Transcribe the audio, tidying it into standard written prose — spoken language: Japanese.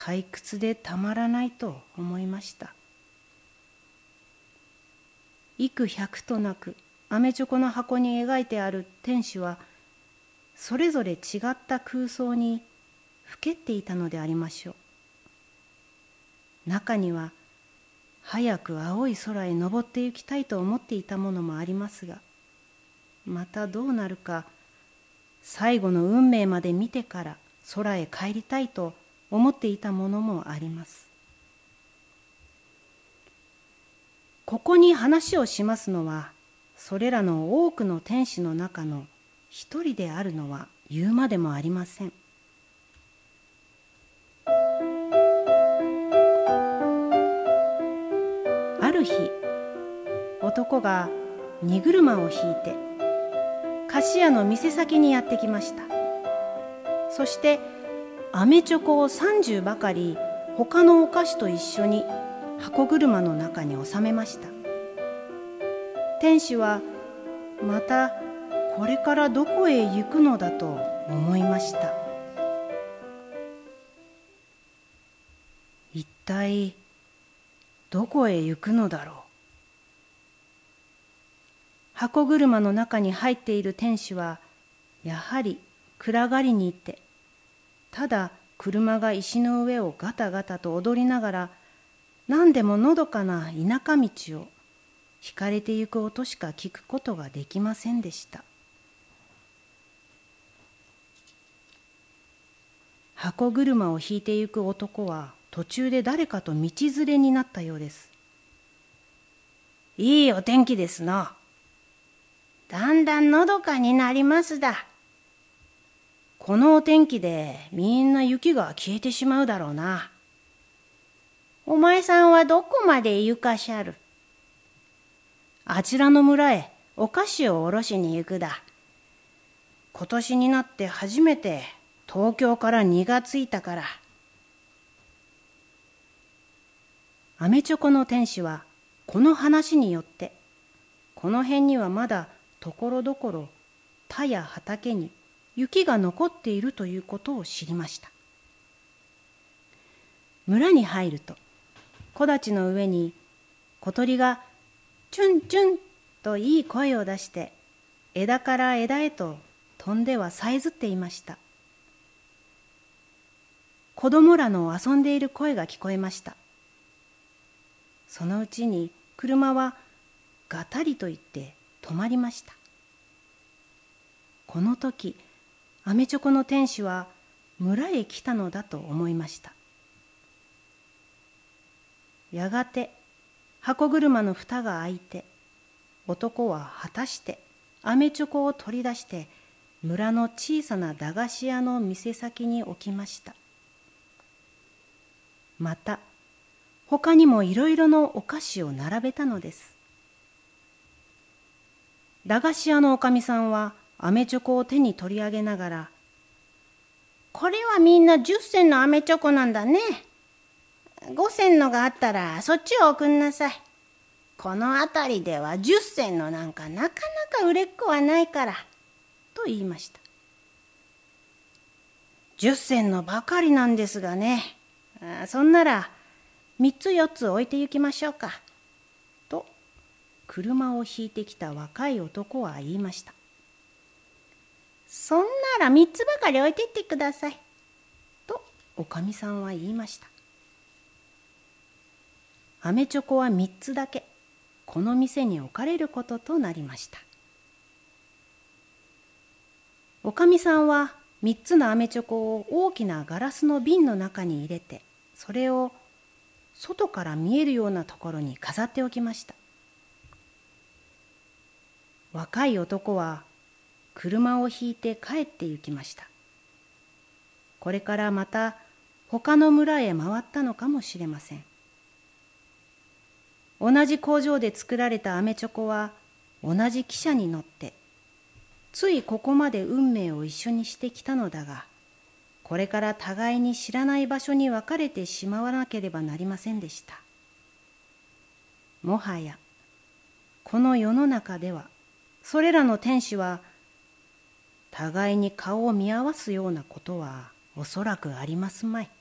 退屈でたまらないと思いました。幾百となくアメチョコの箱に描いてある天使は、それぞれ違った空想にふけっていたのでありましょう。中には早く青い空へ登って行きたいと思っていたものもありますが、またどうなるか最後の運命まで見てから空へ帰りたいと思っていたものもあります。ここに話をしますのは、それらの多くの天使の中の一人であるのは言うまでもありません。ある日、男が荷車を引いて菓子屋の店先にやってきました。そして飴チョコを30ばかり他のお菓子と一緒に箱車の中に収めました。天使はまたこれからどこへ行くのだと思いました。一体どこへ行くのだろう。箱車の中に入っている天使はやはり暗がりにいて、ただ車が石の上をガタガタと踊りながら、何でものどかな田舎道を引かれてゆく音しか聞くことができませんでした。箱車を引いてゆく男は途中で誰かと道連れになったようです。いいお天気ですな。だんだんのどかになりますだ。このお天気でみんな雪が消えてしまうだろうな。お前さんはどこまで行かしゃる？あちらの村へお菓子をおろしに行くだ。今年になって初めて東京から荷がついたから。アメチョコの天使はこの話によって、この辺にはまだところどころ田や畑に雪が残っているということを知りました。村に入ると木立の上に小鳥がチュンチュンといい声を出して枝から枝へと飛んではさえずっていました。子供らの遊んでいる声が聞こえました。そのうちに車はガタリと言って止まりました。この時、アメチョコの天使は村へ来たのだと思いました。やがて箱車の蓋が開いて、男は果たしてアメチョコを取り出して村の小さな駄菓子屋の店先に置きました。また他にもいろいろのお菓子を並べたのです。駄菓子屋のおかみさんはアメチョコを手に取り上げながら、これはみんな10銭のアメチョコなんだね。5銭のがあったらそっちを送んなさい。この辺りでは10銭のなんかなかなか売れっ子はないから、と言いました。10銭のばかりなんですがね。そんなら3つ4つ置いて行きましょうか。と車を引いてきた若い男は言いました。そんなら3つばかり置いていってください。とおかみさんは言いました。アメチョコは3つだけこの店に置かれることとなりました。おかみさんは3つのアメチョコを大きなガラスの瓶の中に入れて、それを外から見えるようなところに飾っておきました。若い男は車を引いて帰って行きました。これからまた他の村へ回ったのかもしれません。同じ工場で作られたアメチョコは同じ汽車に乗ってついここまで運命を一緒にしてきたのだが、これから互いに知らない場所に別れてしまわなければなりませんでした。もはやこの世の中ではそれらの天使は互いに顔を見合わすようなことはおそらくありますまい。